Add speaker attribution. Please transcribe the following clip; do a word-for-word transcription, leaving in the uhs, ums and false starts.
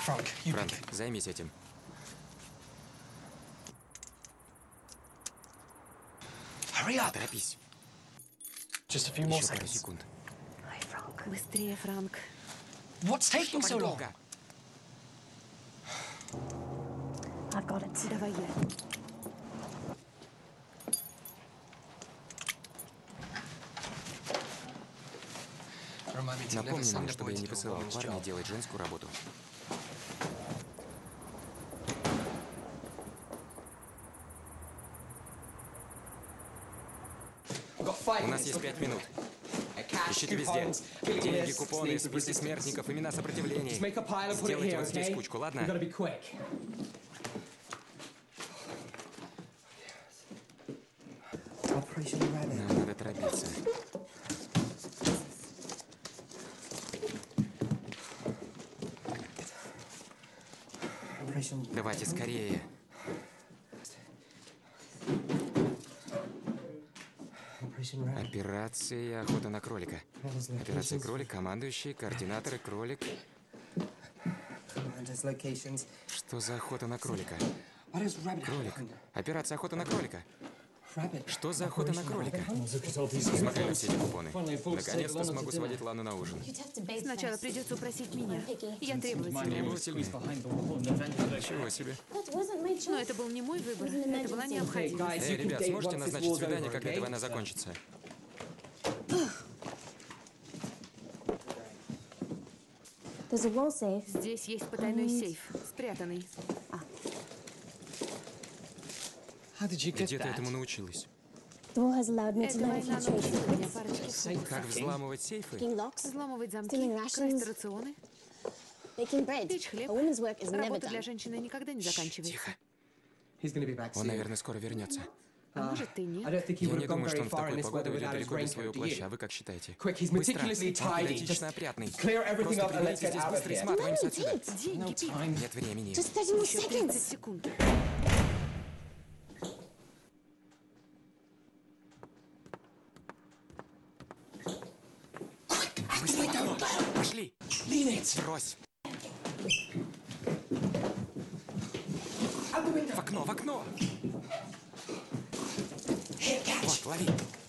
Speaker 1: Франк,
Speaker 2: Франк, займись этим. Торопись. Еще пару секунд.
Speaker 3: Быстрее, Франк.
Speaker 2: Что так долго?
Speaker 3: Давай я.
Speaker 2: Напомни нам, чтобы я не посылал парня делать женскую работу. У нас есть пять минут. Ищите везде. Деньги, купоны, списки смертников, имена сопротивлений. Сделайте вот здесь кучку, ладно? Нам надо торопиться. Давайте скорее. Операция «Охота на кролика». Операция «Кролик», командующий, координаторы, кролик. Что за охота на кролика? Кролик. Операция «Охота на кролика». Что за охота на кролика? Смотри на все эти купоны. Наконец-то смогу сводить Лану на ужин.
Speaker 3: Сначала придется упросить меня. Я требовательная.
Speaker 2: Требовательный? Ничего себе.
Speaker 3: Но это был не мой выбор. Это была необходимость.
Speaker 2: Эй, ребят, сможете назначить свидание, когда эта война закончится?
Speaker 3: Здесь есть потайной сейф, спрятанный.
Speaker 2: Где ты этому научилась?
Speaker 3: Эта война научила меня парочке слов.
Speaker 2: Как взламывать сейфы?
Speaker 3: Взламывать замки, красть рационы, печь хлеб. Работа для женщины никогда не заканчивается.
Speaker 2: Тихо. Он, наверное, скоро вернется.
Speaker 3: А может, ты нет?
Speaker 2: Я не думаю, что он в такой погоду уйдет далеко без своего плаща. А вы как считаете? Быстро. Он педантично опрятный. Просто приберите здесь быстро и сматываемся отсюда.
Speaker 3: Деньги, Пит.
Speaker 2: Нет времени.
Speaker 3: Еще тридцать секунд.
Speaker 2: Быстро. Пошли. Брось. В окно, в окно. Вот, лови.